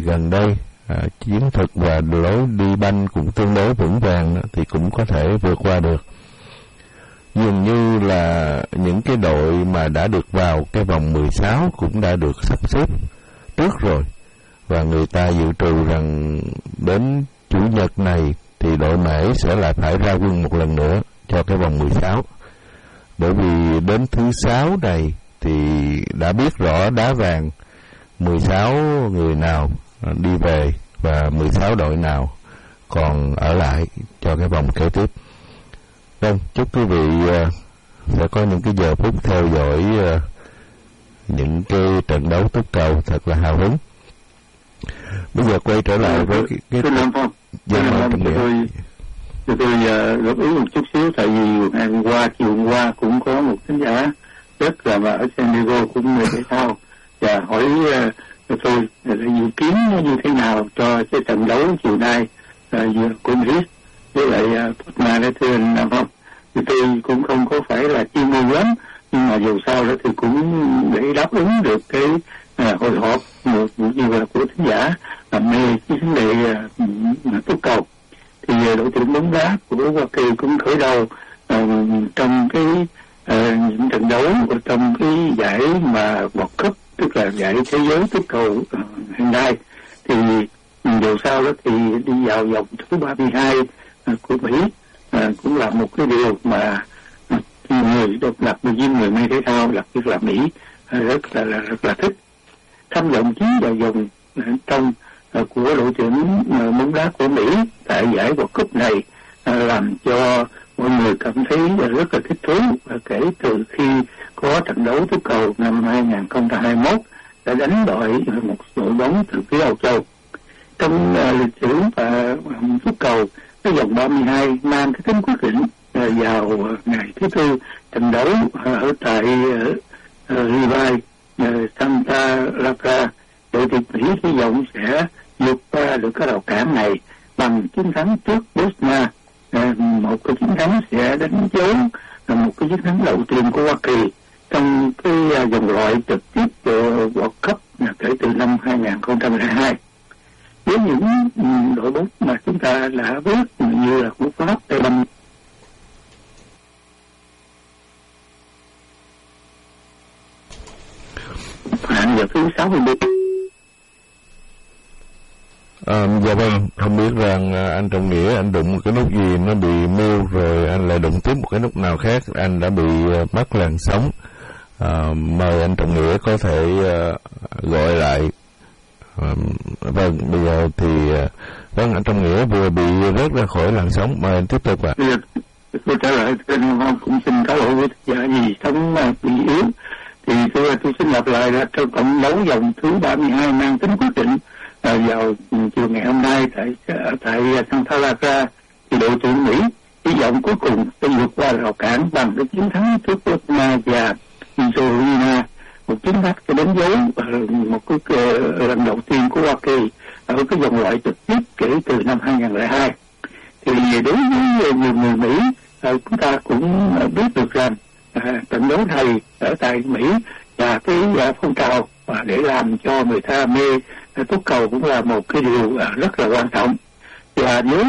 gần đây chiến thuật và lối đi banh cũng tương đối vững vàng thì cũng có thể vượt qua được. Dường như là những cái đội mà đã được vào cái vòng 16 cũng đã được sắp xếp trước rồi, và người ta dự trù rằng đến Chủ nhật này thì đội Mễ sẽ lại phải ra quân một lần nữa cho cái vòng 16. Bởi vì đến thứ 6 này thì đã biết rõ đá vàng 16 người nào đi về và 16 đội nào còn ở lại cho cái vòng kế tiếp. Vâng, chúc quý vị sẽ có những cái giờ phút theo dõi những cái trận đấu túc cầu thật là hào hứng. Bây giờ quay trở lại với cái tôi góp ý một chút xíu, tại vì chiều hôm qua cũng có một khán giả rất là ở San Diego cũng người thể thao và hỏi tôi là dự kiến nó như thế nào cho cái trận đấu chiều nay của Mỹ với lại Tottenham đó, thưa anh Nam Phong. Thì tôi cũng không có phải là chuyên môn lắm, nhưng mà dù sao đó thì cũng để đáp ứng được cái hồi hộp như là của thính giả mê cái vấn đề túc cầu. Thì đội tuyển bóng đá của Hoa Kỳ cũng khởi đầu trong cái những trận đấu trong cái giải mà World Cup, tức là giải thế giới túc cầu hiện nay. Thì dù sao đó thì đi vào vòng thứ 32 của Mỹ cũng là một cái điều mà người độc lập với người mê thể thao, đặc biệt là Mỹ rất là thích. Tham vọng chính vào vòng trong của đội tuyển bóng đá của Mỹ tại giải World Cup này làm cho mọi người cảm thấy rất là thích thú, kể từ khi có trận đấu túc cầu năm 2021 đã đánh bại một đội bóng từ phía Âu Châu. Trong lịch sử và túc cầu, cái vòng 32 mang cái tính quyết định vào ngày thứ tư. Trận đấu ở tại Rivai Santa Clara, đội tuyển Mỹ hy vọng sẽ vượt qua được cái rào cản này bằng chiến thắng trước Bosnia. Một cái chiến thắng sẽ đánh dấu một cái chiến thắng đầu tiên của Hoa Kỳ trong cái vòng loại trực tiếp của World Cup kể từ năm 2002. Với những đội bóng mà chúng ta đã biết như là của Pháp, Tây Ban hạn giờ thứ 64. Dạ vâng, không biết rằng anh Trọng Nghĩa anh đụng một cái nút gì nó bị mute rồi anh lại đụng tiếp một cái nút nào khác, anh đã bị mất làn sóng. Mời anh Trọng Nghĩa có thể gọi lại. Vâng, bây giờ thì vâng, anh Trọng Nghĩa vừa bị rớt ra khỏi làn sóng, mời anh tiếp tục ạ. Tôi trả lời cũng xin cáo lỗi với tất cả gì sống bị yếu. Thì tôi xin lặp lại là trong trận đấu vòng thứ 32 mang tính quyết định vào chiều ngày hôm nay tại Santa Clara, thì đội tuyển Mỹ hy vọng cuối cùng sẽ vượt qua rào cản bằng cái chiến thắng trước Bosnia và Herzegovina, một chiến thắng sẽ đánh dấu một cái lần đầu tiên của Hoa Kỳ ở cái vòng loại trực tiếp kể từ năm 2002. Thì đối với nhiều người Mỹ, chúng ta cũng biết được rằng trận đấu này ở tại Mỹ và cái phong trào để làm cho người ta mê túc cầu cũng là một cái điều rất là quan trọng. Và với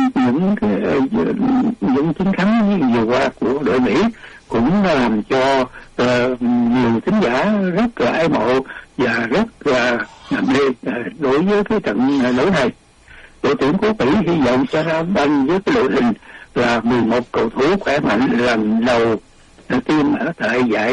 những chiến thắng như vừa qua của đội Mỹ cũng làm cho nhiều thính giả rất là ái mộ và rất là mê đối với cái trận đấu này. Đội tuyển của Mỹ hy vọng sẽ ra banh với cái đội hình là 11 cầu thủ khỏe mạnh lần đầu tiên ở tại giải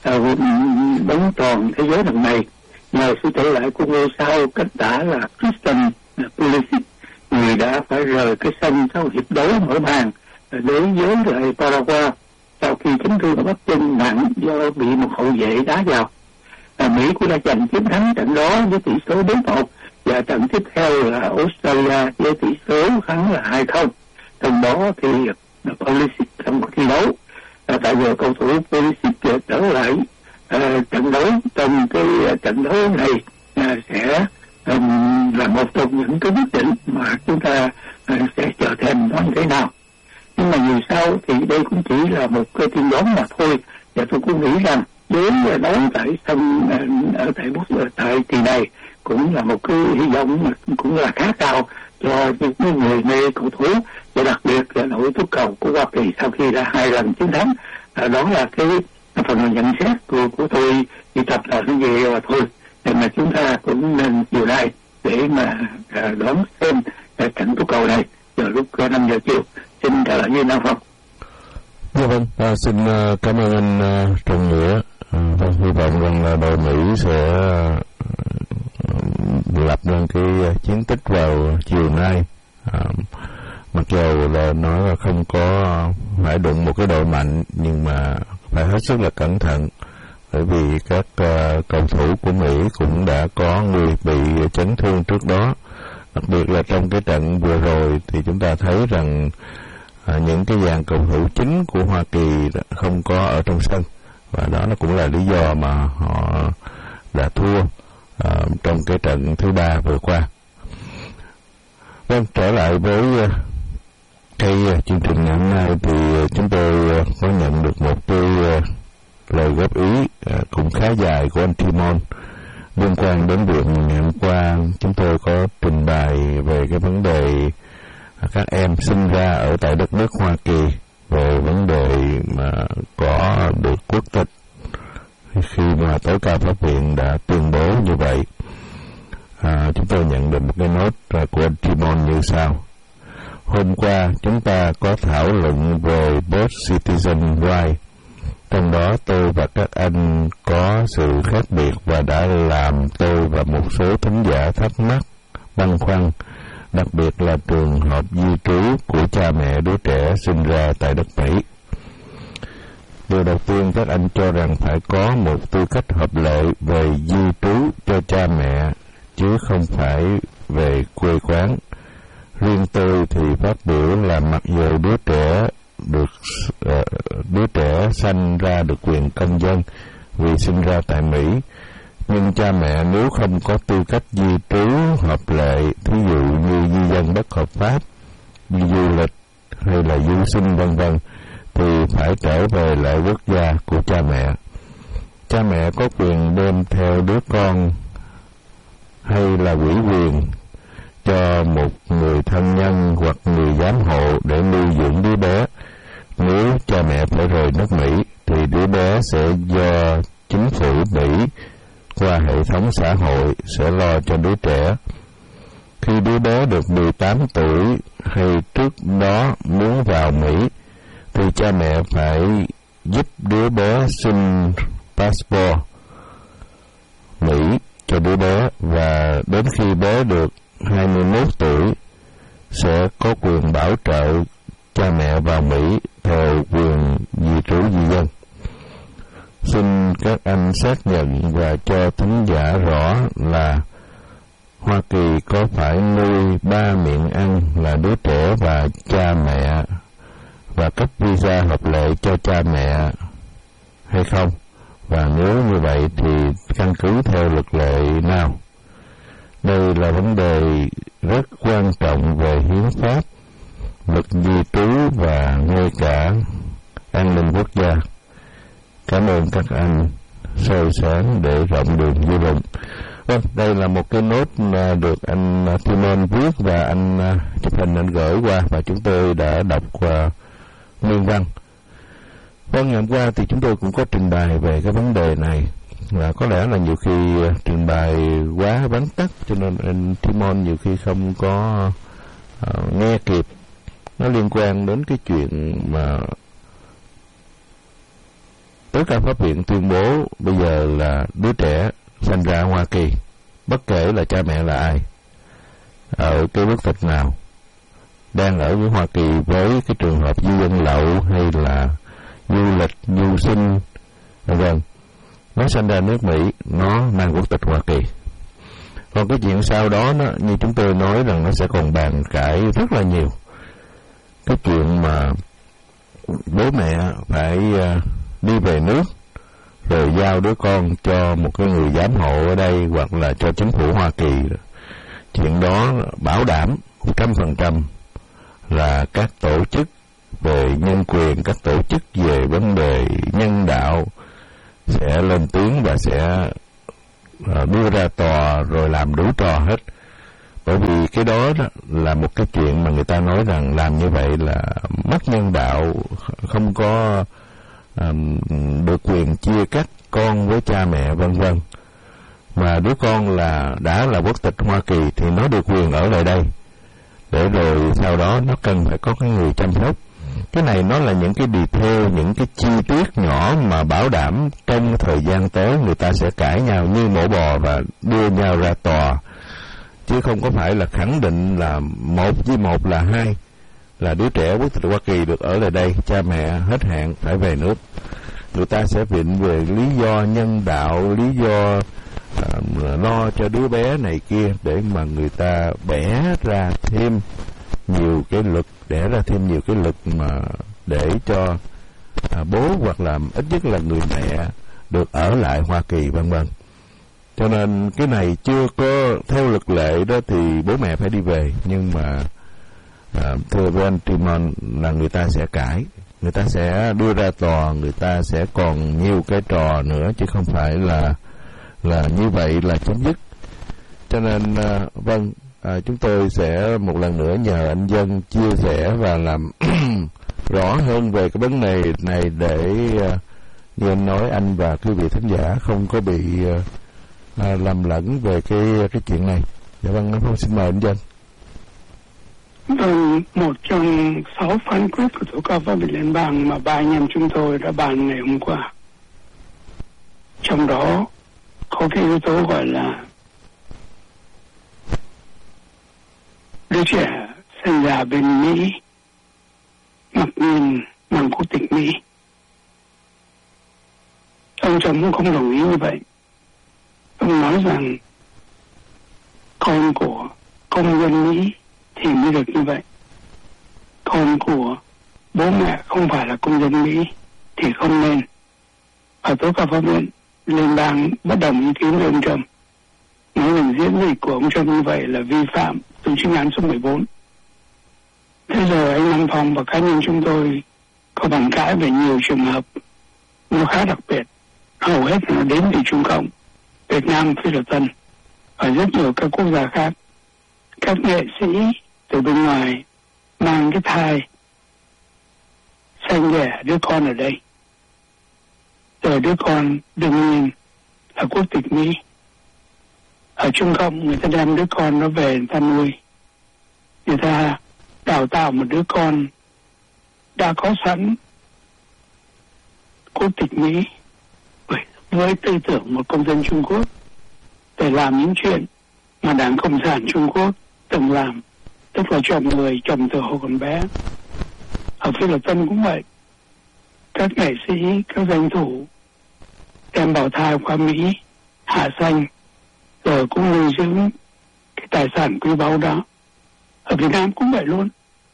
bóng tròn thế giới lần này, nhờ sự trở lại của ngôi sao cách đá là Christian Pulisic, người đã phải rời cái sân sau hiệp đấu mở màn đối với lại Paraguay sau khi chấn thương ở bắp chân nặng do bị một hậu vệ đá vào. Mỹ cũng đã giành chiến thắng trận đó với tỷ số 4-1, và trận tiếp theo là Australia với tỷ số thắng là 2-0. Trong đó thì Pulisic không có thi đấu. Tại giờ cầu thủ Pulisic trở lại trận đấu trong cái trận đấu này sẽ là một trong những cái quyết định mà chúng ta sẽ chờ thêm nó như thế nào. Nhưng mà dù sao thì đây cũng chỉ là một cái tiên đoán mà thôi, và tôi cũng nghĩ rằng đến đón tại sân ở tại kỳ này cũng là một cái hy vọng mà cũng là khá cao cho những người mê cầu thủ, và đặc biệt là đội足cầu của Hoa Kỳ sau khi đã 2 lần chiến thắng. Đó là cái phần nhận xét của tôi đi tập là như vậy và thôi. Mà chúng ta cũng nên chiều nay để mà đón xem trận足cầu này vào lúc 5 giờ chiều. Xin trả lời như Nam Phong. Dạ vâng, xin cảm ơn anh Trần Nghĩa. Hy vọng rằng là đội Mỹ sẽ lập nên cái chiến tích vào chiều nay. Mặc dù là nói là không có phải đụng một cái đội mạnh, nhưng mà phải hết sức là cẩn thận, bởi vì các cầu thủ của Mỹ cũng đã có người bị chấn thương trước đó. Đặc biệt là trong cái trận vừa rồi thì chúng ta thấy rằng những cái dàn cầu thủ chính của Hoa Kỳ không có ở trong sân, và đó cũng là lý do mà họ đã thua trong cái trận thứ 3 vừa qua. Vâng, trở lại với cái chương trình ngày hôm nay thì chúng tôi có nhận được một cái lời góp ý cũng khá dài của anh Timon liên quan đến việc ngày hôm qua chúng tôi có trình bày về cái vấn đề các em sinh ra ở tại đất nước Hoa Kỳ, về vấn đề mà có được quốc tịch khi mà tối cao pháp viện đã tuyên bố như vậy. Chúng tôi nhận được một cái nốt của anh Timon như sau: hôm qua chúng ta có thảo luận về birth citizen right, trong đó tôi và các anh có sự khác biệt và đã làm tôi và một số thính giả thắc mắc, băn khoăn, đặc biệt là trường hợp di trú của cha mẹ đứa trẻ sinh ra tại đất Mỹ. Điều đầu tiên, các anh cho rằng phải có một tư cách hợp lệ về di trú cho cha mẹ, chứ không phải về quê quán. Riêng tôi thì phát biểu là mặc dù đứa trẻ sanh ra được quyền công dân vì sinh ra tại Mỹ, nhưng cha mẹ nếu không có tư cách di trú hợp lệ, thí dụ như di dân bất hợp pháp, đi du lịch hay là du sinh vân vân, thì phải trở về lại quốc gia của cha mẹ. Cha mẹ có quyền đem theo đứa con hay là ủy quyền cho một người thân nhân hoặc người giám hộ để nuôi dưỡng đứa bé. Nếu cha mẹ phải rời nước Mỹ thì đứa bé sẽ do chính phủ Mỹ qua hệ thống xã hội sẽ lo cho đứa trẻ. Khi đứa bé được 18 tuổi hay trước đó muốn vào Mỹ thì cha mẹ phải giúp đứa bé xin passport Mỹ cho đứa bé, và đến khi bé được 21 tuổi sẽ có quyền bảo trợ cha mẹ vào Mỹ theo quyền di trú di dân. Xin các anh xác nhận và cho thính giả rõ là Hoa Kỳ có phải nuôi 3 miệng ăn là đứa trẻ và cha mẹ và cấp visa hợp lệ cho cha mẹ hay không? Và nếu như vậy thì căn cứ theo luật lệ nào? Đây là vấn đề rất quan trọng về hiến pháp, luật di trú và ngay cả an ninh quốc gia. Cảm ơn các anh soi sáng để rộng đường dư luận. Vâng, đây là một cái nốt được anh Timon viết và anh chụp hình anh gửi qua, và chúng tôi đã đọc nguyên văn. Vâng, ngày hôm qua thì chúng tôi cũng có trình bày về cái vấn đề này, và có lẽ là nhiều khi trình bày quá vắn tắt cho nên anh Timon nhiều khi không có nghe kịp. Nó liên quan đến cái chuyện mà tối cao pháp viện tuyên bố bây giờ là đứa trẻ sinh ra ở Hoa Kỳ, bất kể là cha mẹ là ai, ở cái quốc tịch nào, đang ở với Hoa Kỳ với cái trường hợp di dân lậu hay là du lịch, du sinh, vân, nó sinh ra nước Mỹ, nó mang quốc tịch Hoa Kỳ. Còn cái chuyện sau đó, như chúng tôi nói rằng nó sẽ còn bàn cãi rất là nhiều. Cái chuyện mà bố mẹ phải đi về nước rồi giao đứa con cho một cái người giám hộ ở đây hoặc là cho chính phủ Hoa Kỳ, chuyện đó bảo đảm 100% là các tổ chức về nhân quyền, các tổ chức về vấn đề nhân đạo, sẽ lên tiếng và sẽ đưa ra tòa rồi làm đủ trò hết. Bởi vì cái đó là một cái chuyện mà người ta nói rằng làm như vậy là mất nhân đạo, không có được quyền chia cắt con với cha mẹ vân vân. Mà đứa con đã là quốc tịch Hoa Kỳ thì nó được quyền ở lại đây, để rồi sau đó nó cần phải có cái người chăm sóc. Cái này nó là những cái detail, những cái chi tiết nhỏ mà bảo đảm trong thời gian tới người ta sẽ cãi nhau như mổ bò và đưa nhau ra tòa, chứ không có phải là khẳng định là 1+1 là 2, là đứa trẻ quốc tịch Hoa Kỳ được ở lại đây, cha mẹ hết hạn phải về nước. Người ta sẽ viện về lý do nhân đạo, lý do lo cho đứa bé này kia, để mà người ta bẻ ra thêm nhiều cái lực, đẻ ra thêm nhiều cái lực mà để cho bố hoặc là ít nhất là người mẹ được ở lại Hoa Kỳ vân vân. Cho nên cái này chưa có theo luật lệ đó thì bố mẹ phải đi về, nhưng mà thưa với anh Timon là người ta sẽ cãi, người ta sẽ đưa ra tòa, người ta sẽ còn nhiều cái trò nữa, chứ không phải là như vậy là chấm dứt. Cho nên chúng tôi sẽ một lần nữa nhờ anh Dân chia sẻ và làm rõ hơn về cái vấn đề này, để như anh nói, anh và quý vị thính giả không có bị lầm lẫn về cái chuyện này. Dạ vâng, xin mời anh Dân. Vâng, một trong 6 phán quyết của Tố cáo pháp viện liên bang mà 3 anh em chúng tôi đã bàn ngày hôm qua, trong đó có cái yếu tố gọi là đứa trẻ sinh ra bên Mỹ mặc nhiên mang quốc tịch Mỹ. Ông chồng cũng không đồng ý như vậy. Ông nói rằng con của công dân Mỹ thì mới được như vậy, con của bố mẹ không phải là công dân Mỹ thì không nên. Ở Tố cáo pháp viện liên bang bất đồng ý kiến với ông Trump, nói rằng diễn dịch của ông Trump như vậy là vi phạm tù chính án số 14. Thế giờ anh Nam Phong và cá nhân chúng tôi có bàn cãi về nhiều trường hợp nó khá đặc biệt, hầu hết nó đến từ Trung Cộng, Việt Nam, Phi Luật Tân và rất nhiều các quốc gia khác. Các nghệ sĩ từ bên ngoài mang cái thai sanh đẻ đứa con ở đây, rồi đứa con đương nhiên là quốc tịch Mỹ. Ở Trung Cộng người ta đem đứa con nó về người ta nuôi, người ta đào tạo một đứa con đã có sẵn quốc tịch Mỹ với tư tưởng một công dân Trung Quốc để làm những chuyện mà Đảng Cộng sản Trung Quốc từng làm, tức là chọn người chồng từ hồi còn bé. Ở Phi Luật Tân cũng vậy, các nghệ sĩ, các danh thủ đem bào thai qua Mỹ hạ sanh, rồi cũng nuôi dưỡng cái tài sản quý báu đó. Ở Việt Nam cũng vậy luôn.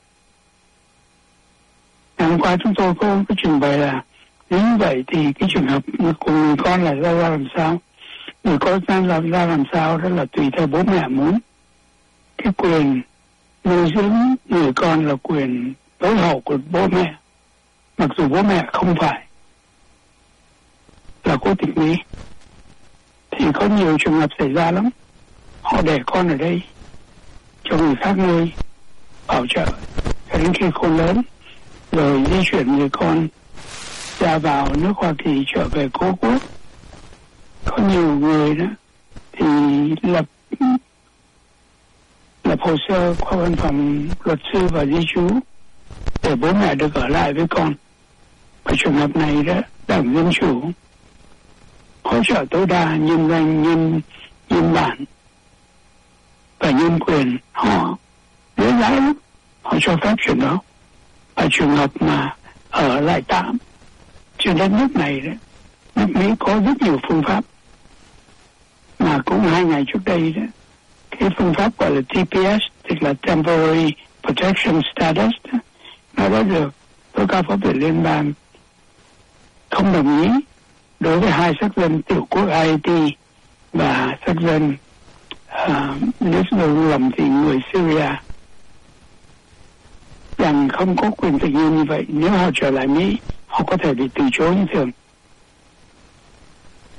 Ngày hôm qua chúng tôi có cái trình bày là nếu như vậy thì cái trường hợp của người con là ra làm sao? Người con ra làm sao đó là tùy theo bố mẹ muốn. Cái quyền nuôi dưỡng người con là quyền tối hậu của bố mẹ, mặc dù bố mẹ không phải là quốc tịch Mỹ. Thì có nhiều trường hợp xảy ra lắm, họ để con ở đây cho người khác nuôi, bảo trợ cho đến khi con lớn, rồi di chuyển người con ra vào nước Hoa Kỳ trở về cố quốc. Có nhiều người đó thì lập hồ sơ qua văn phòng luật sư và di trú để bố mẹ được ở lại với con. Và trường hợp này đó, Đảng Dân Chủ hỗ trợ tối đa nhân danh, nhân bản và nhân quyền, họ dễ dãi lắm, họ cho phép chuyện đó. Và trường hợp mà ở lại tạm trên đất nước này đấy, nước Mỹ có rất nhiều phương pháp, mà cũng 2 ngày trước đây đó, cái phương pháp gọi là TPS, tức là Temporary Protection Status đó, nó đã được Tố cáo pháp viện liên bang không đồng ý đối với 2 sắc dân tiểu quốc Haiti và sắc dân nếu tôi lầm thì người Syria, rằng không có quyền tự nhiên như vậy. Nếu họ trở lại Mỹ, họ có thể bị từ chối như thường.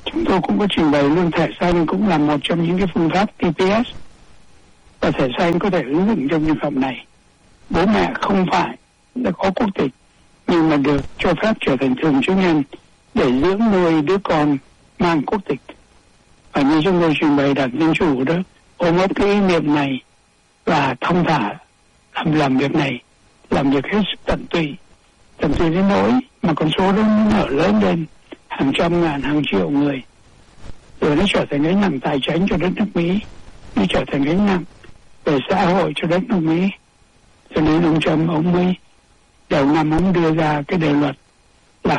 Chúng tôi cũng có trình bày luôn thẻ xanh cũng là một trong những cái phương pháp TPS, và thẻ xanh có thể ứng dụng trong trường hợp này. Bố mẹ không phải đã có quốc tịch nhưng mà được cho phép trở thành thường trú nhân để dưỡng nuôi đứa con mang quốc tịch. Và như chúng tôi trình bày Đảng Dân Chủ đó, ôm ấp cái ý niệm này và thông thả làm việc này, làm việc hết sức tận tụy đến nỗi mà con số đó nó nở lớn lên hàng trăm ngàn, hàng triệu người, rồi nó trở thành gánh nặng tài chính cho đất nước Mỹ, nó trở thành gánh nặng về xã hội cho đất nước Mỹ. Cho nên ông Trump ông mới đầu năm ông đưa ra cái đề luật là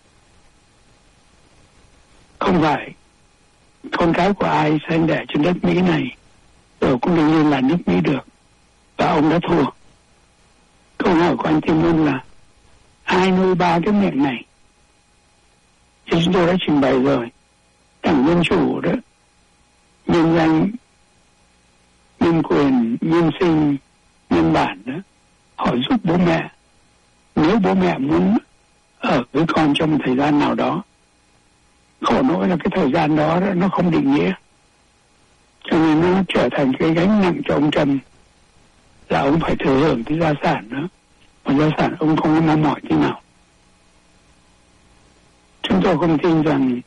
không phải con cái của ai sinh đẻ trên đất Mỹ này rồi cũng đương nhiên là nước Mỹ được, và ông đã thua. Câu hỏi của anh Tim Môn là ai nuôi ba cái miệng này? Thì chúng tôi đã trình bày rồi. Đảng Dân Chủ đó, nhân danh, nhân quyền, nhân sinh, nhân bản đó, họ giúp bố mẹ. Nếu bố mẹ muốn ở với con trong một thời gian nào đó, khổ nỗi là cái thời gian đó nó không định nghĩa, cho nên nó trở thành cái gánh nặng cho ông Trump, là ông phải thừa hưởng cái gia sản đó, mà gia sản ông không có mong mỏi thế nào. Chúng tôi không tin rằng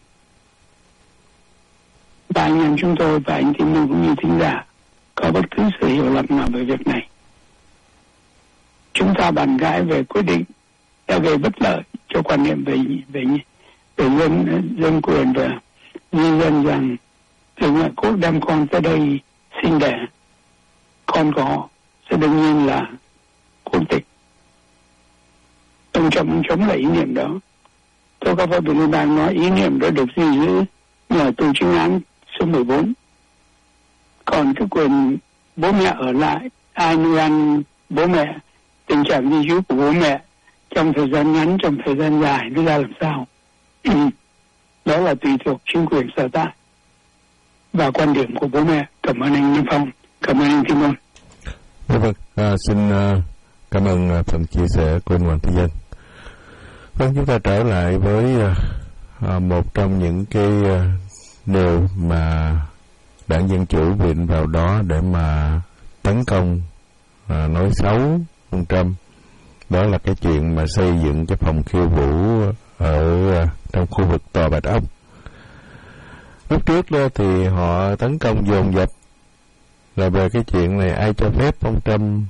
ba anh em chúng tôi và anh Tim Môn cũng như thính giả có bất cứ sự hiểu lầm nào về việc này. Chúng ta bàn cãi về quyết định đã gây bất lợi cho quan niệm về dân quyền và nhân dân rằng người ngoại quốc đem con tới đây sinh đẻ, con của họ sẽ đương nhiên là quốc tịch. Ông Trump chống lại ý niệm đó. Tôi có phải bị liên bang nói ý niệm đó được gìn giữ nhờ tù chính án số 14. Còn cái quyền bố mẹ ở lại, ai nuôi ăn bố mẹ, tình trạng di trú của bố mẹ trong thời gian ngắn, trong thời gian dài nó ra làm sao? Đó là tùy thuộc chính quyền sở tại và quan điểm của bố mẹ. Cảm ơn anh Nam Phong, cảm ơn anh Kim Môn. Vâng, xin cảm ơn phần chia sẻ của anh Hoàng Thế Dân. Vâng, chúng ta trở lại với một trong những cái điều mà Đảng Dân Chủ viện vào đó để mà tấn công, nói xấu ông Trump. Đó là cái chuyện mà xây dựng cái phòng khiêu vũ ở trong khu vực Tòa Bạch Ốc. Lúc trước đó thì họ tấn công dồn dập là về cái chuyện này ai cho phép ông Trump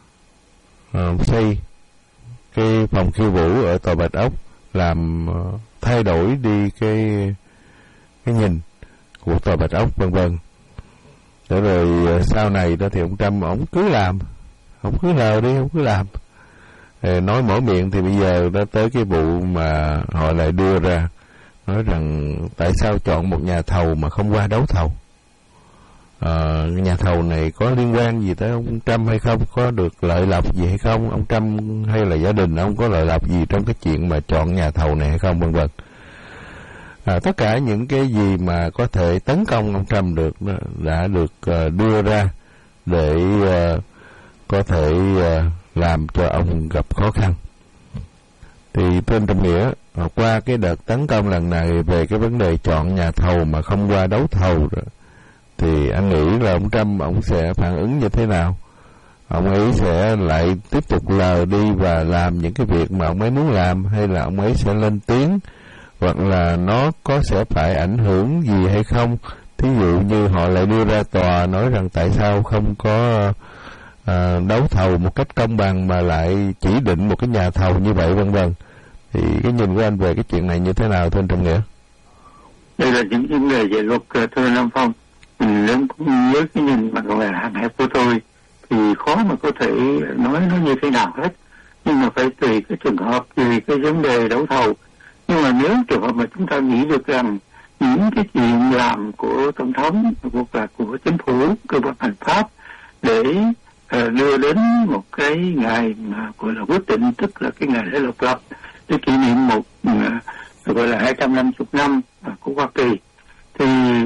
xây cái phòng khiêu vũ ở Tòa Bạch Ốc, làm thay đổi đi cái nhìn của Tòa Bạch Ốc vân vân. Để rồi sau này đó thì ông Trump ổng cứ làm, ổng cứ lờ đi, ổng cứ làm. Nói mở miệng thì bây giờ đã tới cái vụ mà họ lại đưa ra nói rằng tại sao chọn một nhà thầu mà không qua đấu thầu. Nhà thầu này có liên quan gì tới ông Trump hay không, có được lợi lộc gì hay không, ông Trump hay là gia đình ông có lợi lộc gì trong cái chuyện mà chọn nhà thầu này hay không, vân vân. Tất cả những cái gì mà có thể tấn công ông Trump được đã được đưa ra để có thể làm cho ông gặp khó khăn. Thì trên Trọng Nghĩa, qua cái đợt tấn công lần này về cái vấn đề chọn nhà thầu mà không qua đấu thầu rồi, thì anh nghĩ là ông Trump ông sẽ phản ứng như thế nào? Ông ấy sẽ lại tiếp tục lờ đi và làm những cái việc mà ông ấy muốn làm, hay là ông ấy sẽ lên tiếng, hoặc là nó có sẽ phải ảnh hưởng gì hay không? Thí dụ như họ lại đưa ra tòa nói rằng tại sao không có đấu thầu một cách công bằng mà lại chỉ định một cái nhà thầu như vậy, vân vân. Thì cái nhìn của anh về cái chuyện này như thế nào, thưa anh Trọng Nghĩa? Đây là những vấn đề về luật, thưa Nam Phong. Nếu với cái nhìn mà gọi là hạn hẹp của tôi thì khó mà có thể nói nó như thế nào hết, nhưng mà phải tùy cái trường hợp, tùy cái vấn đề đấu thầu. Nhưng mà nếu trường hợp mà chúng ta nghĩ được rằng những cái chuyện làm của tổng thống hoặc là của chính phủ, cơ quan hành pháp để đưa đến một cái ngày mà gọi là quyết định, tức là cái ngày lễ độc lập để kỷ niệm một gọi là 250 năm của Hoa Kỳ, thì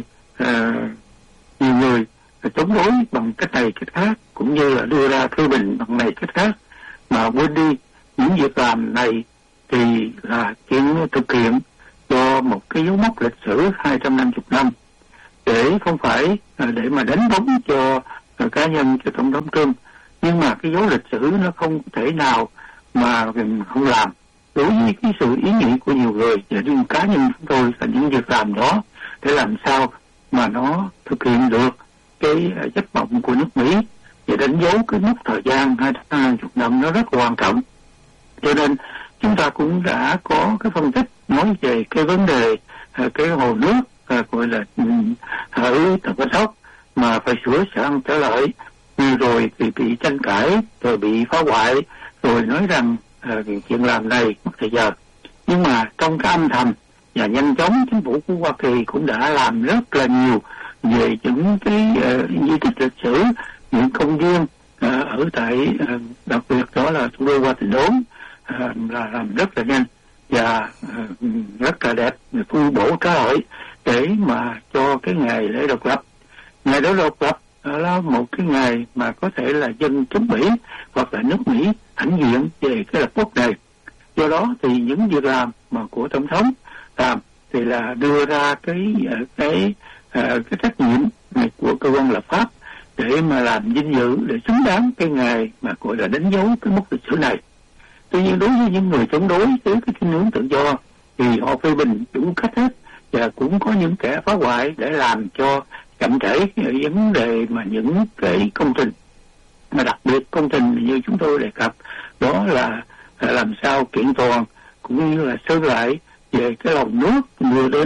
nhiều người chống đối bằng cách này cách khác, cũng như là đưa ra phê bình bằng này cách khác, mà quên đi những việc làm này thì là chuyện thực hiện cho một cái dấu mốc lịch sử 250 năm, để không phải để mà đánh bóng cho cá nhân, cho Tổng thống Trump, nhưng mà cái dấu lịch sử nó không thể nào mà mình không làm. Đối với cái sự ý nghĩ của nhiều người và riêng cá nhân chúng tôi là những việc làm đó để làm sao mà nó thực hiện được cái giấc mộng của nước Mỹ và đánh dấu cái mốc thời gian 250 năm nó rất quan trọng. Cho nên chúng ta cũng đã có cái phân tích nói về cái vấn đề cái hồ nước gọi là ở Tàu Bạch Sóc mà phải sửa sang trở lại, rồi thì bị tranh cãi, rồi bị phá hoại, rồi nói rằng chuyện làm này mất thời giờ. Nhưng mà trong cái âm thầm và nhanh chóng, chính phủ của Hoa Kỳ cũng đã làm rất là nhiều về những cái di tích lịch sử, những công viên ở tại đặc biệt đó là thủ đô Washington, là làm rất là nhanh và rất là đẹp, tu bổ trở lại để mà cho cái ngày lễ độc lập. Ngày lễ độc lập là một cái ngày mà có thể là dân chúng Mỹ hoặc là nước Mỹ hãnh diện về cái lập quốc này. Do đó thì những việc làm mà của Tổng thống làm thì là đưa ra cái trách nhiệm này của cơ quan lập pháp để mà làm vinh dự, để xứng đáng cái ngày mà gọi là đánh dấu cái mốc lịch sử này. Tuy nhiên đối với những người chống đối với cái thiên hướng tự do thì họ phê bình đủ cách hết, và cũng có những kẻ phá hoại để làm cho chậm trễ cái vấn đề mà những cái công trình, mà đặc biệt công trình như chúng tôi đề cập đó là làm sao kiện toàn cũng như là sơn lại về cái lòng nước đưa đến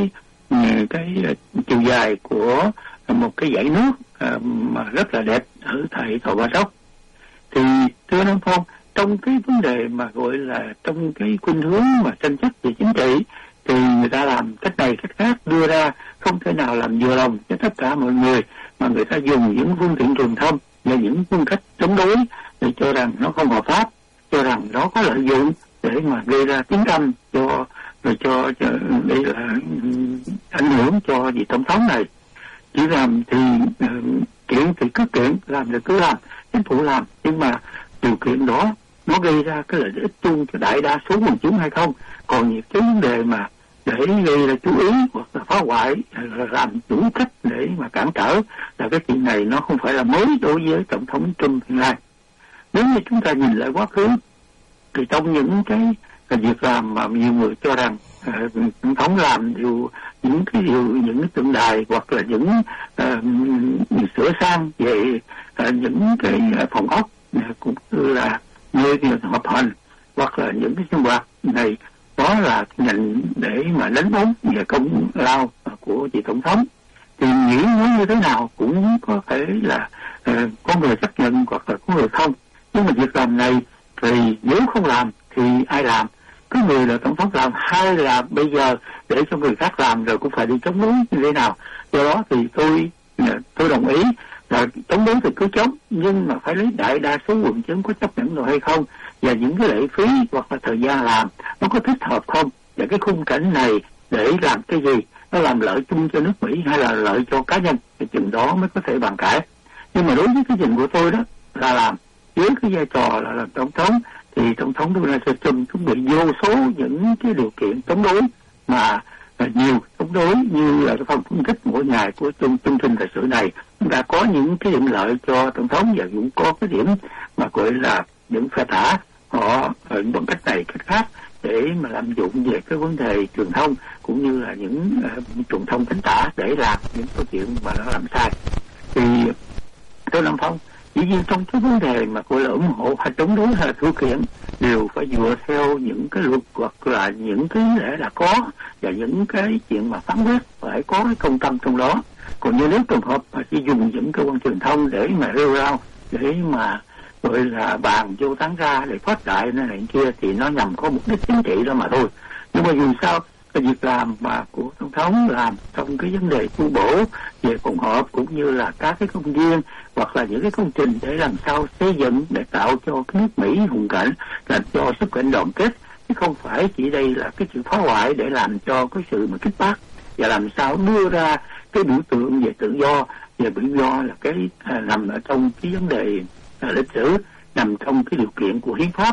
cái chiều dài của một cái dãy nước mà rất là đẹp ở tại Tàu Bạch Sóc. Thì thưa Nam Phong, trong cái vấn đề mà gọi là trong cái khuynh hướng mà tranh chấp về chính trị thì người ta làm cách này cách khác, đưa ra không thể nào làm vừa lòng cho tất cả mọi người, mà người ta dùng những phương tiện truyền thông và những phương cách chống đối để cho rằng nó không hợp pháp, cho rằng nó có lợi dụng để mà gây ra tiếng âm cho đây là ảnh hưởng cho vị tổng thống này. Chỉ làm thì kiện thì cứ kiện, làm thì cứ làm, chính phủ làm, nhưng mà điều kiện đó nó gây ra cái lợi ích chung cho đại đa số quần chúng hay không. Còn những cái vấn đề mà để gây ra chú ý hoặc là phá hoại, là làm đủ cách để mà cản trở, là cái chuyện này nó không phải là mới đối với Tổng thống Trump hiện nay. Nếu như chúng ta nhìn lại quá khứ thì trong những cái việc làm mà nhiều người cho rằng Tổng thống làm những tượng đài hoặc là những sửa sang về những cái phòng ốc cũng như là nơi họp hành hoặc là những cái sinh hoạt này, đó là ngành để mà đánh bóng về công lao của vị tổng thống. Thì nghĩ nói như thế nào cũng có thể là có người chấp nhận hoặc là có người không. Nhưng mà việc làm này thì nếu không làm thì ai làm? Cứ người là tổng thống làm, hay là bây giờ để cho người khác làm rồi cũng phải đi chống đối như thế nào? Do đó thì tôi đồng ý là chống đối thì cứ chống, nhưng mà phải lấy đại đa số quần chúng có chấp nhận rồi hay không, và những cái lệ phí hoặc là thời gian làm nó có thích hợp không, và cái khung cảnh này để làm cái gì, nó làm lợi chung cho nước Mỹ hay là lợi cho cá nhân, thì chừng đó mới có thể bàn cãi. Nhưng mà đối với cái nhìn của tôi đó là làm với cái vai trò là làm tổng thống, thì tổng thống Donald Trump cũng bị vô số những cái điều kiện chống đối, mà nhiều chống đối như là cái phần phân tích mỗi ngày của chương trình thời sự này đã có những cái điểm lợi cho tổng thống, và cũng có cái điểm mà gọi là những phe tả họ bằng cách này cách khác để mà lạm dụng về cái vấn đề truyền thông cũng như là những truyền thông cánh tả để làm những câu chuyện mà nó làm sai. Thì tôi Nam Phong, dĩ nhiên trong cái vấn đề mà gọi là ủng hộ hay chống đối hay là thư kiện đều phải dựa theo những cái luật hoặc là những cái lẽ đã có, và những cái chuyện mà phán quyết phải có cái công tâm trong đó. Còn như nếu trường hợp mà chỉ dùng những cơ quan truyền thông để mà rêu rao, để mà gọi là bàn vô tán ra để phát đại này kia, thì nó nhằm có mục đích chính trị đó mà thôi. Nhưng mà dù sao cái việc làm mà của tổng thống làm trong cái vấn đề tu bổ về phòng họp cũng như là các cái công viên hoặc là những cái công trình để làm sao xây dựng để tạo cho cái nước Mỹ hùng cảnh, làm cho sức mạnh đoàn kết, chứ không phải chỉ đây là cái sự phá hoại để làm cho cái sự mà kích bác, và làm sao đưa ra cái biểu tượng về tự do. Và tự do là cái nằm ở trong cái vấn đề lịch sử, nằm trong cái điều kiện của hiến pháp.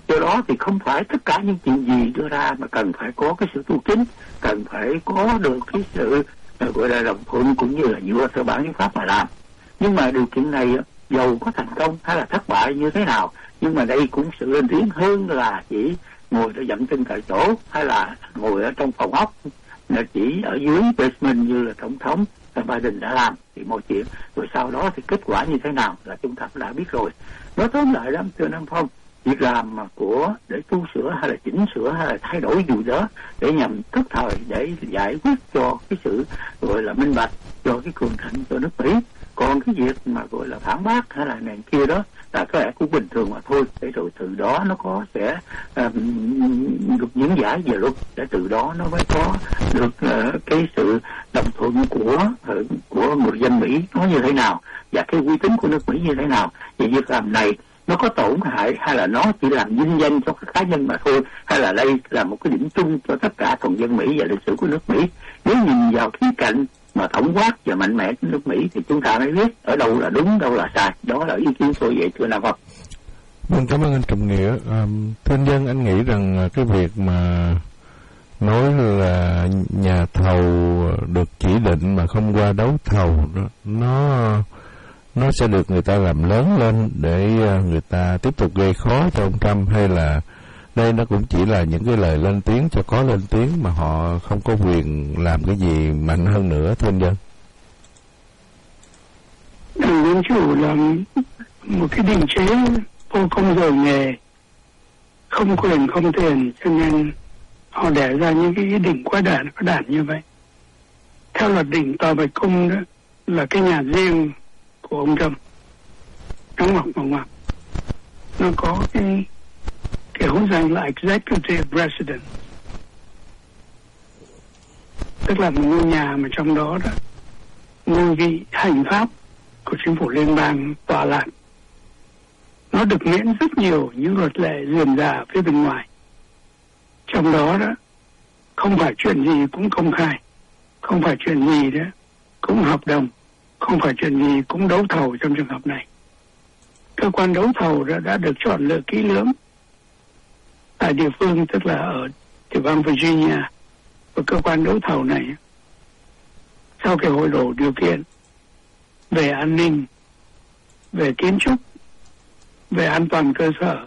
Do đó thì không phải tất cả những chuyện gì đưa ra mà cần phải có cái sự tu chính, cần phải có được cái sự gọi là đồng thuận cũng như là dựa theo bản hiến pháp mà làm. Nhưng mà điều kiện này dầu có thành công hay là thất bại như thế nào, nhưng mà đây cũng sự lên tiếng hơn là chỉ ngồi để dậm chân tại chỗ hay là ngồi ở trong phòng ốc, là chỉ ở dưới basement như là tổng thống Biden đã làm. Thì mọi chuyện rồi sau đó thì kết quả như thế nào là chúng ta đã biết rồi. Nói tóm lại lắm thưa Nam Phong, việc làm mà của để tu sửa hay là chỉnh sửa hay là thay đổi dù đó để nhằm tức thời để giải quyết cho cái sự gọi là minh bạch cho cái cường thịnh cho nước Mỹ. Còn cái việc mà gọi là phản bác hay là này kia đó là có lẽ cũng bình thường mà thôi, để rồi từ đó nó có sẽ được diễn giải về luật, để từ đó nó mới có được cái sự đồng thuận của người dân Mỹ nó như thế nào và cái uy tín của nước Mỹ như thế nào. Vì việc làm này nó có tổn hại hay là nó chỉ làm vinh danh cho các cá nhân mà thôi, hay là đây là một cái điểm chung cho tất cả toàn dân Mỹ và lịch sử của nước Mỹ. Nếu nhìn vào khía cạnh mà tổng quát và mạnh mẽ của nước Mỹ thì chúng ta mới biết ở đâu là đúng, đâu là sai. Đó là ý kiến tôi vậy thưa Nam Phong. Vâng, cảm ơn anh Trọng Nghĩa. Thưa anh Dân, anh nghĩ rằng cái việc mà nói là nhà thầu được chỉ định mà không qua đấu thầu đó, nó sẽ được người ta làm lớn lên để người ta tiếp tục gây khó cho ông Trump, hay là đây nó cũng chỉ là những cái lời lên tiếng cho có lên tiếng mà họ không có quyền làm cái gì mạnh hơn nữa thưa anh Dân? Đảng Dân Chủ là một cái định chế vô công rồi nghề, không quyền không tiền, cho nên họ để ra những cái ý định quá đản như vậy. Theo luật định tòa Bạch Cung đó là cái nhà riêng của ông Trump, nó ngoặc nó có cái kiểu rằng là executive residence, tức là một ngôi nhà mà trong đó ngôi vị hành pháp của chính phủ liên bang tọa lạc. Nó được miễn rất nhiều những luật lệ rườm rà phía bên ngoài, trong đó không phải chuyện gì cũng công khai, không phải chuyện gì cũng hợp đồng, không phải chuyện gì cũng đấu thầu. Trong trường hợp này, cơ quan đấu thầu đã được chọn lựa kỹ lưỡng tại địa phương, tức là ở tiểu bang Virginia. Và cơ quan đấu thầu này sau cái hội đủ điều kiện về an ninh, về kiến trúc, về an toàn cơ sở,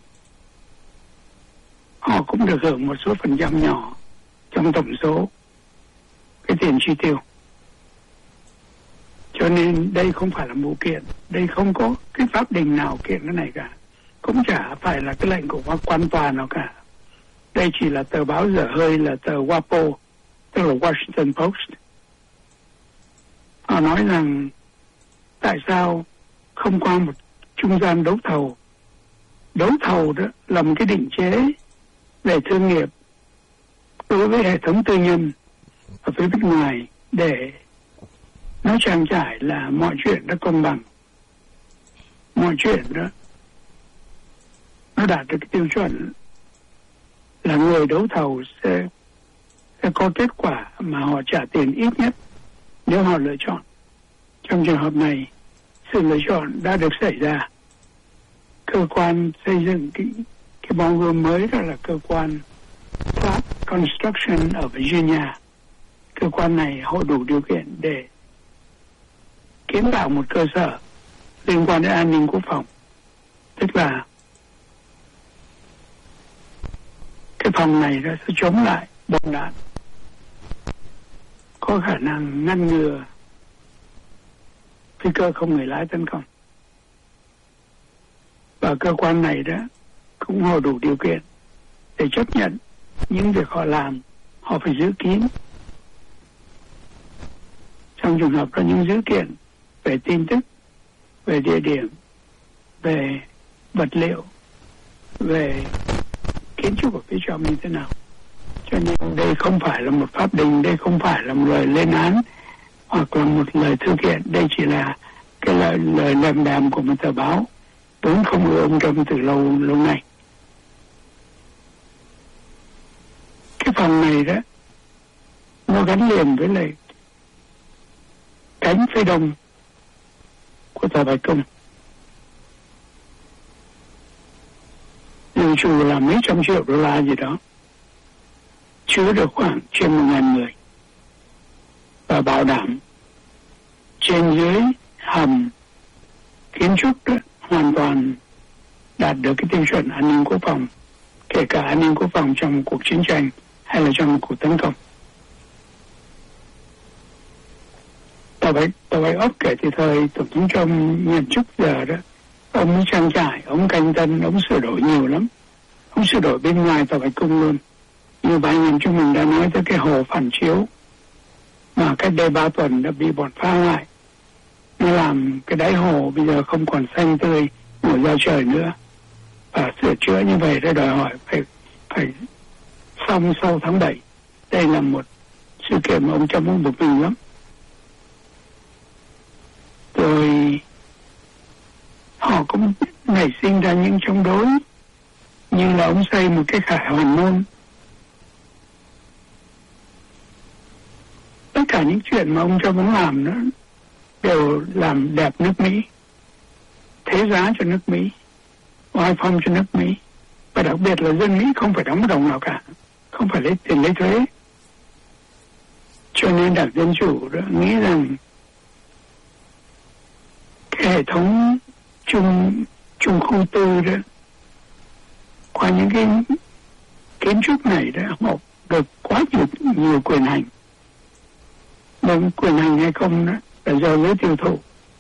họ cũng được hưởng một số phần trăm nhỏ trong tổng số cái tiền chi tiêu. Cho nên đây không phải là vụ kiện, đây không có cái pháp đình nào kiện cái này cả, cũng chả phải là cái lệnh của quan tòa nào cả. Đây chỉ là tờ báo dở hơi, là tờ WAPO, tức là Washington Post. Họ nói rằng tại sao không qua một trung gian đấu thầu. Đấu thầu đó là một cái định chế về thương nghiệp đối với hệ thống tư nhân ở phía bên ngoài, để nó trang trải là mọi chuyện đã công bằng, mọi chuyện đó nó đạt được cái tiêu chuẩn là người đấu thầu sẽ có kết quả mà họ trả tiền ít nhất nếu họ lựa chọn. Trong trường hợp này, sự lựa chọn đã được xảy ra. Cơ quan xây dựng cái ballroom mới đó là cơ quan Pratt Construction ở Virginia. Cơ quan này họ đủ điều kiện để kiến tạo một cơ sở liên quan đến an ninh quốc phòng, tức là cái phòng này nó sẽ chống lại bom đạn, có khả năng ngăn ngừa phi cơ không người lái tấn công. Và cơ quan này cũng họ đủ điều kiện để chấp nhận những việc họ làm, họ phải giữ kín. Trong trường hợp có những dữ kiện về tin tức, về địa điểm, về vật liệu, về kiến trúc ở phía trong như thế nào. Cho nên đây không phải là một pháp đình, đây không phải là một lời lên án hoặc là một lời thư kiện, đây chỉ là cái lời lầm đàm của một tờ báo vốn không ưa ông Trump từ lâu nay. Cái phòng này nó gắn liền với lại cánh phía đông của tòa Bạch Cung. Dù chủ là mấy trăm triệu đô la gì đó, chứa được khoảng trên 1.000 người, và bảo đảm trên dưới hầm kiến trúc đó hoàn toàn đạt được cái tiêu chuẩn an ninh quốc phòng, kể cả an ninh quốc phòng trong cuộc chiến tranh hay là trong cuộc tấn công. Tàu bay ốc kể từ thời Tổng thống Trump nhận chức giờ đó, ông ấy trang trải, ông canh tân, ông sửa đổi nhiều lắm. Ông sửa đổi bên ngoài tàu bạch cung luôn. Như ba anh em chúng mình đã nói tới cái hồ phản chiếu mà cách đây 3 tuần đã bị bọn phá hoại. Nó làm cái đáy hồ bây giờ không còn xanh tươi nổi ra trời nữa. Và sửa chữa như vậy đã đòi hỏi phải xong sau tháng 7. Đây là một sự kiện mà ông Trump ông bực mình lắm. Rồi họ cũng nảy sinh ra những chống đối, như là ông xây một cái khải hoàn môn. Tất cả những chuyện mà ông Trump muốn làm đó đều làm đẹp nước Mỹ, thế giá cho nước Mỹ, oai phong cho nước Mỹ, và đặc biệt là dân Mỹ không phải đóng đồng nào cả, không phải lấy tiền lấy thuế. Cho nên Đảng Dân Chủ đó nghĩ rằng cái hệ thống trung khu tư đó, qua những cái kiến trúc này đó, họ được quá nhiều quyền hành. Mà quyền hành hay không đó là do giới tiêu thụ.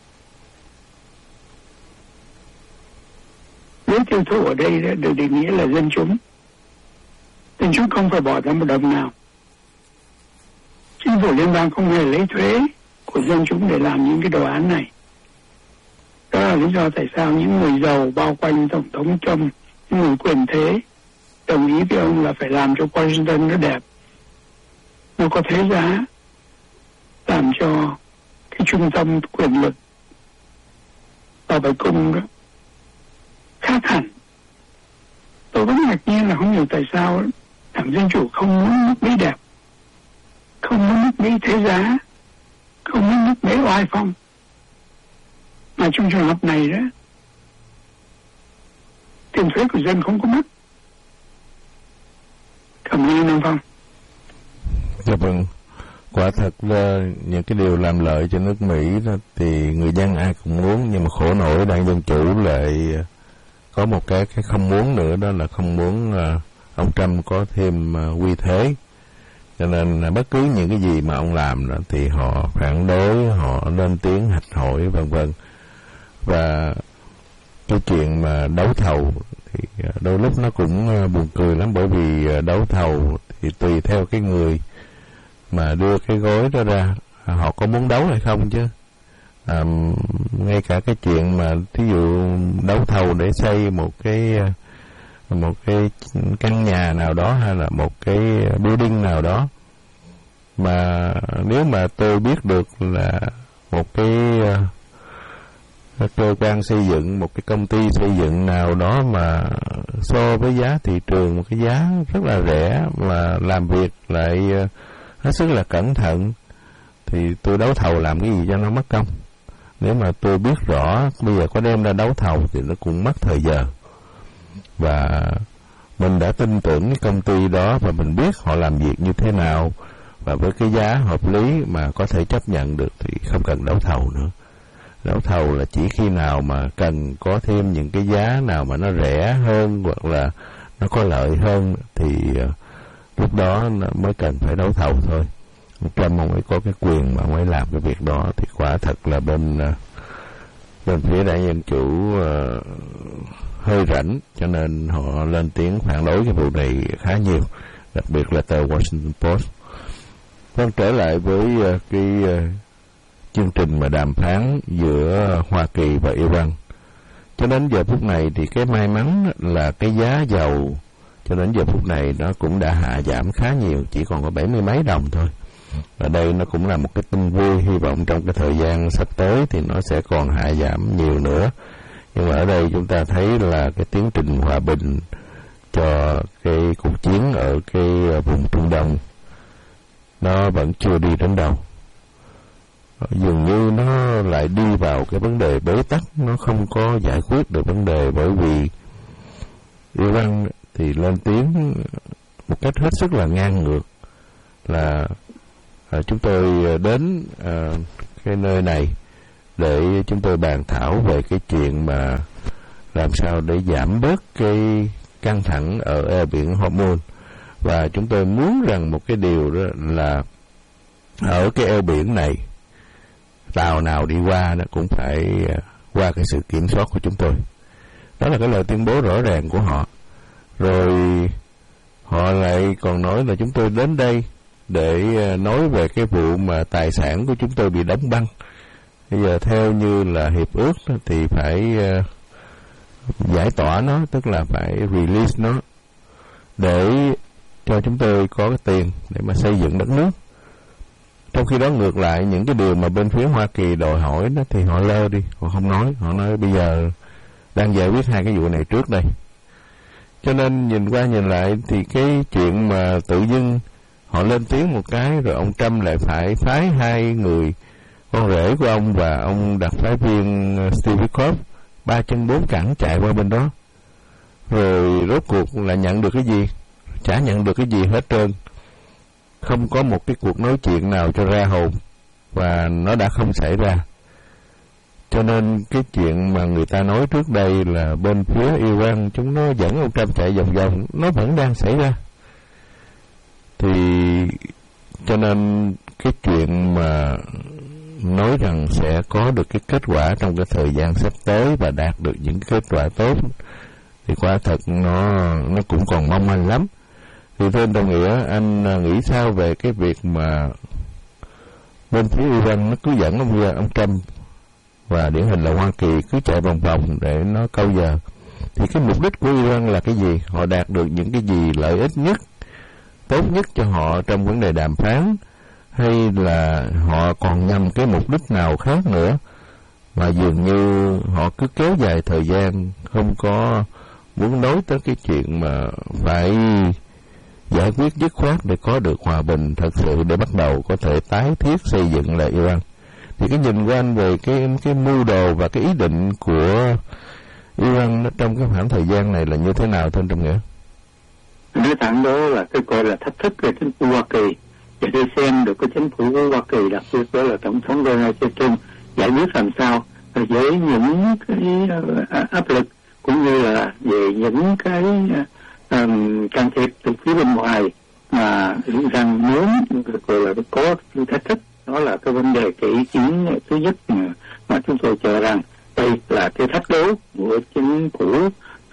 Giới tiêu thụ ở đây đó được định nghĩa là dân chúng. Dân chúng không phải bỏ ra một đồng nào. Chính phủ liên bang không hề lấy thuế của dân chúng để làm những cái đồ án này. Đó là lý do tại sao những người giàu bao quanh Tổng thống Trump, những người quyền thế, đồng ý với ông là phải làm cho Washington nó đẹp, nó có thế giá, làm cho cái trung tâm quyền lực ở Bạch Cung đó khác hẳn. Tôi vẫn ngạc nhiên là không hiểu tại sao Đảng Dân Chủ không muốn nước Mỹ đẹp, không muốn nước Mỹ thế giá, không muốn nước Mỹ oai phong. Mà trong trường hợp này đó, tiền thuế của dân không có mất. Cảm ơn anh Phong. Dạ vâng. Quả thật là những cái điều làm lợi cho nước Mỹ đó, thì người dân ai cũng muốn, nhưng mà khổ nổi Đảng Dân Chủ lại có một cái không muốn nữa, đó là không muốn ông Trump có thêm uy thế. Cho nên bất cứ những cái gì mà ông làm đó thì họ phản đối, họ lên tiếng hạch hội vân vân. Và cái chuyện mà đấu thầu thì đôi lúc nó cũng buồn cười lắm, bởi vì đấu thầu thì tùy theo cái người mà đưa cái gói đó ra, họ có muốn đấu hay không chứ. Ngay cả cái chuyện mà thí dụ đấu thầu để xây một cái căn nhà nào đó hay là một cái building nào đó, mà nếu mà tôi biết được là một cái cơ quan xây dựng, một cái công ty xây dựng nào đó mà so với giá thị trường một cái giá rất là rẻ mà làm việc lại hết sức là cẩn thận, thì tôi đấu thầu làm cái gì cho nó mất công. Nếu mà tôi biết rõ bây giờ có đem ra đấu thầu thì nó cũng mất thời giờ, và mình đã tin tưởng cái công ty đó và mình biết họ làm việc như thế nào, và với cái giá hợp lý mà có thể chấp nhận được thì không cần đấu thầu nữa. Đấu thầu là chỉ khi nào mà cần có thêm những cái giá nào mà nó rẻ hơn hoặc là nó có lợi hơn thì lúc đó mới cần phải đấu thầu thôi. Trump ông ấy có cái quyền mà ông ấy làm cái việc đó, thì quả thật là bên phía Đảng Dân Chủ hơi rảnh, cho nên họ lên tiếng phản đối cái vụ này khá nhiều, đặc biệt là tờ Washington Post. Vâng, trở lại với cái chương trình mà đàm phán giữa Hoa Kỳ và Iran. Cho đến giờ phút này thì cái may mắn là cái giá dầu cho đến giờ phút này nó cũng đã hạ giảm khá nhiều, chỉ còn có 70 mấy đồng thôi. Và đây nó cũng là một cái tin vui, hy vọng trong cái thời gian sắp tới thì nó sẽ còn hạ giảm nhiều nữa. Nhưng mà ở đây chúng ta thấy là cái tiến trình hòa bình cho cái cuộc chiến ở cái vùng Trung Đông nó vẫn chưa đi đến đâu. Dường như nó lại đi vào cái vấn đề bế tắc, nó không có giải quyết được vấn đề, bởi vì Iran thì lên tiếng một cách hết sức là ngang ngược là chúng tôi đến cái nơi này để chúng tôi bàn thảo về cái chuyện mà làm sao để giảm bớt cái căng thẳng ở eo biển Hormuz, và chúng tôi muốn rằng một cái điều đó là ở cái eo biển này tàu nào đi qua nó cũng phải qua cái sự kiểm soát của chúng tôi. Đó là cái lời tuyên bố rõ ràng của họ. Rồi họ lại còn nói là chúng tôi đến đây để nói về cái vụ mà tài sản của chúng tôi bị đóng băng. Bây giờ theo như là hiệp ước thì phải giải tỏa nó, tức là phải release nó để cho chúng tôi có cái tiền để mà xây dựng đất nước. Trong khi đó ngược lại, những cái điều mà bên phía Hoa Kỳ đòi hỏi đó thì họ lơ đi, họ không nói. Họ nói bây giờ đang giải quyết hai cái vụ này trước đây. Cho nên nhìn qua nhìn lại thì cái chuyện mà tự dưng họ lên tiếng một cái, rồi ông Trump lại phải phái hai người, con rể của ông và ông đặc phái viên Steve Witkoff, 3 chân 4 cẳng chạy qua bên đó. Rồi rốt cuộc là nhận được cái gì? Chả nhận được cái gì hết trơn. Không có một cái cuộc nói chuyện nào cho ra hồn, và nó đã không xảy ra. Cho nên cái chuyện mà người ta nói trước đây là bên phía Iran chúng nó dẫn ông Trump chạy vòng vòng, nó vẫn đang xảy ra. Thì cho nên cái chuyện mà nói rằng sẽ có được cái kết quả trong cái thời gian sắp tới và đạt được những kết quả tốt thì quả thật nó cũng còn mong manh lắm. Thì thưa anh Đồng Nghĩa, anh nghĩ sao về cái việc mà bên phía Iran nó cứ dẫn ông Trump và điển hình là Hoa Kỳ cứ chạy vòng vòng để nó câu giờ? Thì cái mục đích của Iran là cái gì? Họ đạt được những cái gì lợi ích nhất, tốt nhất cho họ trong vấn đề đàm phán, hay là họ còn nhằm cái mục đích nào khác nữa mà dường như họ cứ kéo dài thời gian, không có muốn nói tới cái chuyện mà phải giải quyết dứt khoát để có được hòa bình thật sự, để bắt đầu có thể tái thiết xây dựng lại Iran? Thì cái nhìn của anh về cái mưu đồ và cái ý định của Iran trong cái khoảng thời gian này là như thế nào thưa anh Trọng Nghĩa? Nói thẳng đó là cái gọi là thách thức của chính phủ Hoa Kỳ, và tôi xem được cái chính phủ của Hoa Kỳ, đặc biệt đó là Tổng thống Donald Trump, giải quyết làm sao với những cái áp lực cũng như là về những cái can thiệp từ phía bên ngoài mà rằng muốn gọi là có thách thức. Đó là cái vấn đề, cái ý kiến thứ nhất mà chúng tôi cho rằng đây là cái thách đố của chính phủ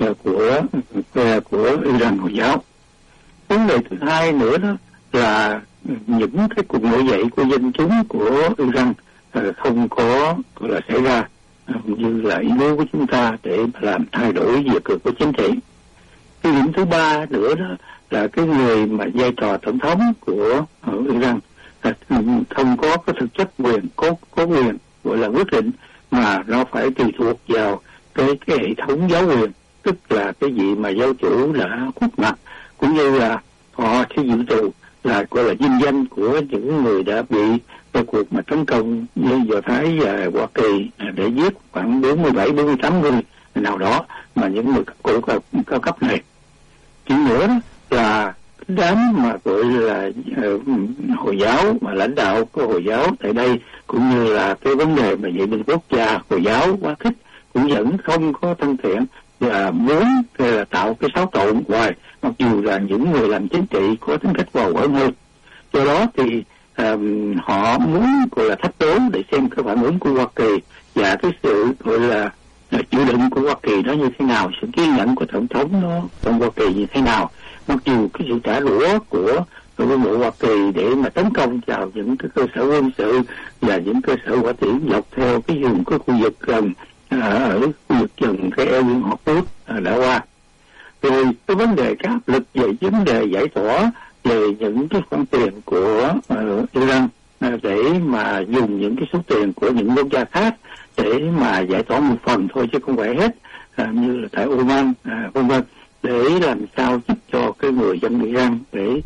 của Iran Hồi giáo. Vấn đề thứ hai nữa đó là những cái cuộc nổi dậy của dân chúng của Iran không có gọi là xảy ra như là ý muốn của chúng ta để làm thay đổi việc cử của chính trị. Cái điểm thứ ba nữa đó là cái người mà vai trò tổng thống của Iran không có cái thực chất quyền, có quyền gọi là quyết định, mà nó phải tùy thuộc vào cái hệ thống giáo quyền, tức là cái gì mà giáo chủ đã khuất mặt, cũng như là họ sẽ dự trù là gọi là vinh danh của những người đã bị cái cuộc mà tấn công như Do Thái và Hoa Kỳ để giết khoảng 47-48 người nào đó, mà những người cao cấp này. Chuyện nữa là đám mà gọi là Hồi giáo, mà lãnh đạo của Hồi giáo tại đây, cũng như là cái vấn đề mà vệ binh quốc gia Hồi giáo quá khích cũng vẫn không có thân thiện và muốn là tạo cái xáo trộn hoài, mặc dù là những người làm chính trị có tính cách hòa quẩn hơn. Do đó thì họ muốn gọi là thách đố để xem cái phản ứng của Hoa Kỳ và cái sự gọi là chịu đựng của Hoa Kỳ nó như thế nào, sự kiên nhẫn của tổng thống nó trong Hoa Kỳ như thế nào. Mặc dù cái sự trả đũa của quân đội Hoa Kỳ để mà tấn công vào những cái cơ sở quân sự và những cơ sở hỏa tiễn dọc theo cái vùng cái khu vực gần ở khu vực gần cái eo biển Hormuz đã qua. Rồi cái vấn đề các áp lực về vấn đề giải tỏa về những cái khoản tiền của Iran để mà dùng những cái số tiền của những quốc gia khác để mà giải tỏa một phần thôi chứ không phải hết, như là tại Oman vân vân, để làm sao giúp cho cái người dân Iran để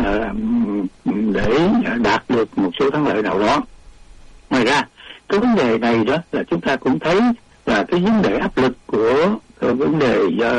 đạt được một số thắng lợi nào đó. Ngoài ra cái vấn đề này đó là chúng ta cũng thấy là cái vấn đề áp lực của vấn đề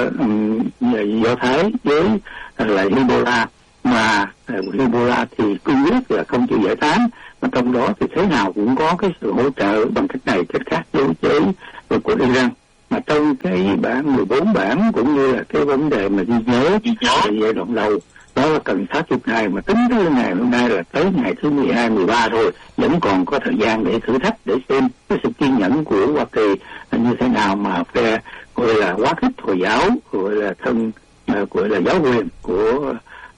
Do Thái với lại Hezbollah, mà Hezbollah thì cương quyết là không chịu giải tán, mà trong đó thì thế nào cũng có cái sự hỗ trợ bằng cách này cách khác đối với của Iran. Mà trong cái bản 14 bản cũng như là cái vấn đề mà ghi nhớ giai đoạn đầu đó là cần 60 ngày, mà tính tới ngày hôm nay là tới ngày thứ 12, 13 thôi, vẫn còn có thời gian để thử thách, để xem cái sự kiên nhẫn của Hoa Kỳ như thế nào mà phe gọi là quá khích Hồi giáo, gọi là thân gọi là giáo quyền của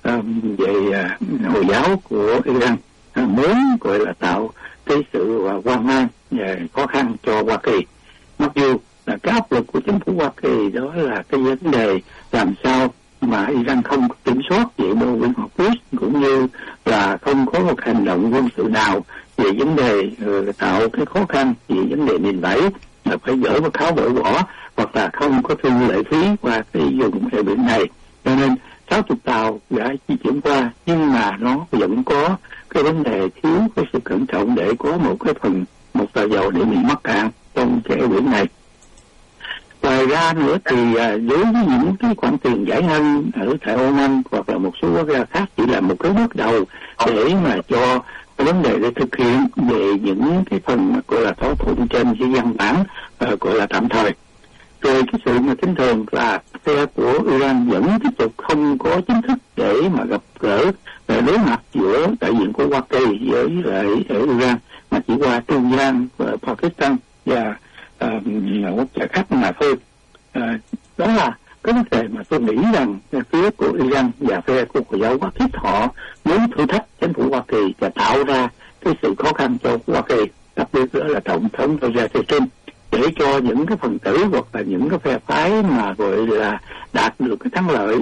về Hồi giáo của Iran muốn gọi là tạo cái sự hoang mang và khó khăn cho Hoa Kỳ. Mặc dù là cái áp lực của chính phủ Hoa Kỳ đó là cái vấn đề làm sao mà Iran không kiểm soát về Bộ Liên Hợp Quốc, cũng như là không có một hành động quân sự nào về vấn đề tạo cái khó khăn về vấn đề miền Bắc, là phải dỡ một kháo bỡ bỏ hoặc là không có thu lệ phí qua cái vùng eo biển này. Cho nên 60 tàu đã di chuyển qua, nhưng mà nó vẫn có cái vấn đề thiếu cái sự cẩn trọng để có một tàu dầu để bị mắc cạn trong cái eo biển này. Ngoài ra nữa thì đối với những cái khoản tiền giải ngân ở tại Oman hoặc là một số quốc gia khác chỉ là một cái bước đầu để mà cho cái vấn đề để thực hiện về những cái phần gọi là thỏa thuận trên cái văn bản gọi là tạm thời. Rồi cái sự mà kính thường là phe của Iran vẫn tiếp tục không có chính thức để mà gặp gỡ đối mặt giữa đại diện của Hoa Kỳ với lại Iran, mà chỉ qua trung gian Pakistan và quốc gia khác mà thôi. Đó là cái vấn đề mà tôi nghĩ rằng phía của Iran và phe của Hồi giáo quá thích họ muốn thử thách chính phủ Hoa Kỳ và tạo ra cái sự khó khăn cho Hoa Kỳ, đặc biệt là tổng thống Trump, để cho những cái phần tử hoặc là những cái phe phái mà gọi là đạt được cái thắng lợi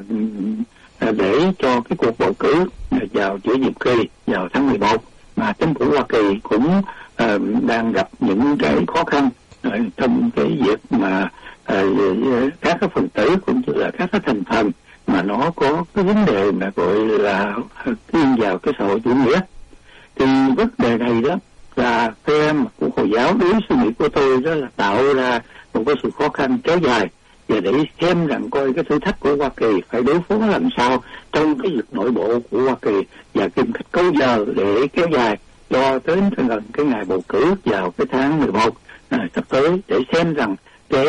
để cho cái cuộc bầu cử vào giữa nhiệm kỳ vào tháng 11, mà chính phủ Hoa Kỳ cũng đang gặp những cái khó khăn trong cái việc mà các cái phần tử cũng như là các cái thành phần mà nó có cái vấn đề mà gọi là thiên vào cái xã hội chủ nghĩa. Thì vấn đề này đó là phe của Hồi giáo đối với suy nghĩ của tôi đó là tạo ra một cái sự khó khăn kéo dài, và để xem rằng coi cái thử thách của Hoa Kỳ phải đối phó làm sao trong cái việc nội bộ của Hoa Kỳ và tìm cách câu giờ để kéo dài cho tới gần cái ngày bầu cử vào cái tháng 11 sắp tới, để xem rằng cái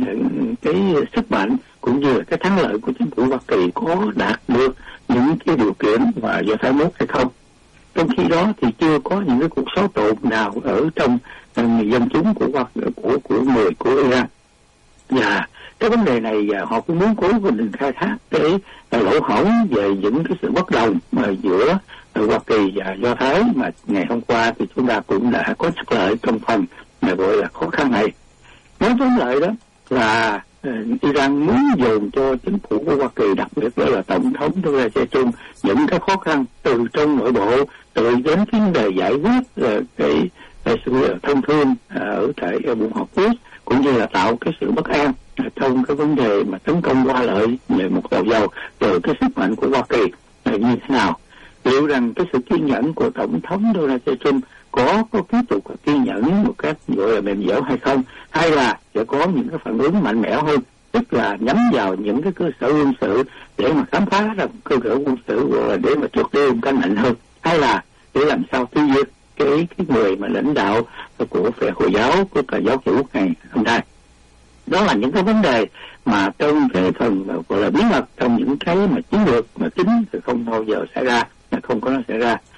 sức mạnh cũng như là cái thắng lợi của chính phủ Hoa Kỳ có đạt được những cái điều kiện mà Do Thái muốn hay không. Trong khi đó thì chưa có những cái cuộc xáo trộn nào ở trong người dân chúng của người của Iran, và cái vấn đề này họ cũng muốn cố tình khai thác cái lỗ hổng về những cái sự bất đồng giữa Hoa Kỳ và Do Thái, mà ngày hôm qua thì chúng ta cũng đã có thất lợi trong phần gọi là khó khăn này. Nói tóm lại đó là Iran muốn dồn cho chính phủ của Hoa Kỳ, đặc biệt là tổng thống Trump, những cái khó khăn từ trong nội bộ, từ đến vấn đề giải quyết cái sự thông thương ở tại Liên Hợp Quốc, cũng như là tạo cái sự bất an trong cái vấn đề mà tấn công qua lợi về một tàu dầu, từ cái sức mạnh của Hoa Kỳ như thế nào. Liệu rằng cái sự kiên nhẫn của tổng thống Donald Trump có tiếp tục kiên nhẫn một cách gọi là mềm dẻo hay không, hay là sẽ có những cái phản ứng mạnh mẽ hơn, tức là nhắm vào những cái cơ sở quân sự để mà khám phá ra cơ sở quân sự, gọi là để mà trượt đi một cách mạnh hơn, hay là để làm sao tiêu diệt cái người mà lãnh đạo của phe Hồi giáo, của cả giáo chủ ngày hôm nay. Đó là những cái vấn đề mà trong cái phần gọi là bí mật, trong những cái mà chiến lược mà chính thì không bao giờ xảy ra, không có nó xảy ra.